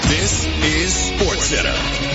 This is SportsCenter.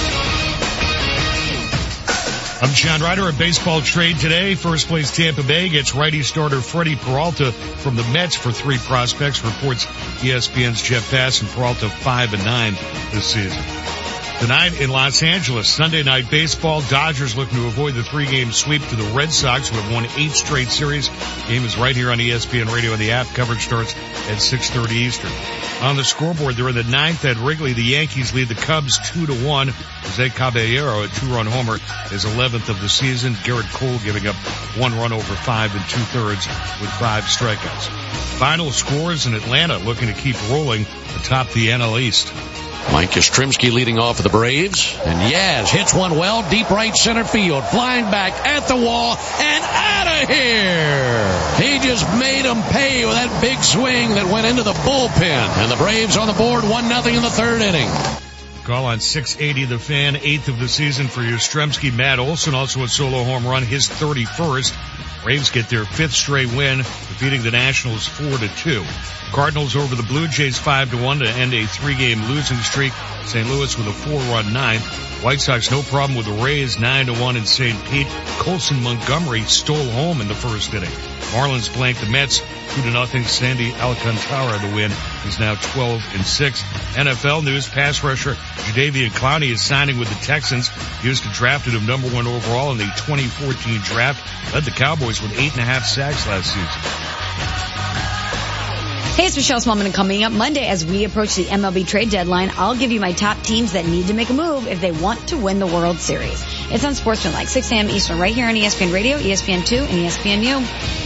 I'm John Ryder at Baseball Trade today. First place Tampa Bay gets righty starter Freddie Peralta from the Mets for 3 prospects, reports ESPN's Jeff Passan. Peralta 5-9 this season. Tonight in Los Angeles, Sunday Night Baseball, Dodgers looking to avoid the 3-game sweep to the Red Sox, who have won 8 straight series. Game is right here on ESPN Radio and the app. Coverage starts at 6:30 Eastern. On the scoreboard, they're in the 9th at Wrigley. The Yankees lead the Cubs 2-1. Jose Caballero, a 2-run homer, is 11th of the season. Garrett Cole giving up 1 run over 5 2/3 with 5 strikeouts. Final scores in Atlanta looking to keep rolling atop the NL East. Mike Yastrzemski leading off for the Braves. And Yaz hits one well, deep right center field. Flying back at the wall and out of here. He just made them pay with that big swing that went into the bullpen. And the Braves on the board 1-0 in the 3rd inning. Call on 680 The Fan, 8th of the season for Yastrzemski. Matt Olson also a solo home run, his 31st. Braves get their 5th straight win, defeating the Nationals 4-2. Cardinals over the Blue Jays 5-1 to end a 3-game losing streak. St. Louis with a 4-run 9th. White Sox no problem with the Rays 9-1 in St. Pete. Colson Montgomery stole home in the 1st inning. Marlins blanked the Mets 2-0. Sandy Alcantara, the win, is now 12-6. NFL news, pass rusher Jadeveon Clowney is signing with the Texans. Houston drafted him number 1 overall in the 2014 draft. Led the Cowboys with 8.5 sacks last season. Hey, it's Michelle Smallman, and coming up Monday as we approach the MLB trade deadline, I'll give you my top teams that need to make a move if they want to win the World Series. It's on Sportsmanlike, 6 a.m. Eastern, right here on ESPN Radio, ESPN2, and ESPNU.